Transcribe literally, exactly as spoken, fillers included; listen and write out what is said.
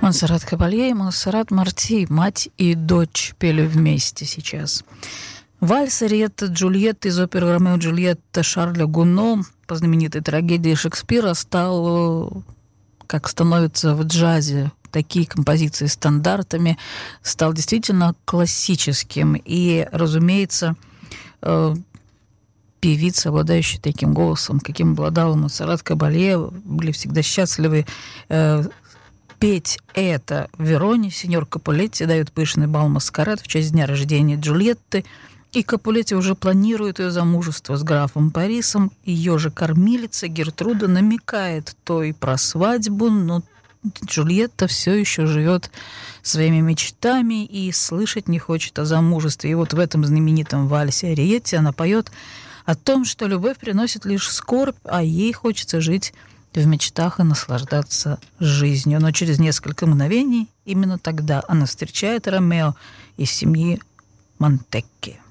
Монсеррат Кабалье и Монсеррат Марти, мать и дочь, пели вместе сейчас. Вальс ариетта Джульетта из оперы «Ромео и Джульетта» Шарля Гуно по знаменитой трагедии Шекспира стал, как становится в джазе, такие композиции стандартами, стал действительно классическим. И, разумеется, певицы, обладающие таким голосом, каким обладал Монсеррат Кабалье, были всегда счастливы петь это в Вероне. Сеньор Капулетти дает пышный бал-маскарад в честь дня рождения Джульетты. И Капулетти уже планирует ее замужество с графом Парисом. Ее же кормилица Гертруда намекает той про свадьбу, но Джульетта все еще живет своими мечтами и слышать не хочет о замужестве. И вот в этом знаменитом вальсе ариетте она поет о том, что любовь приносит лишь скорбь, а ей хочется жить в мечтах и наслаждаться жизнью. Но через несколько мгновений, именно тогда она встречает Ромео из семьи Монтекки.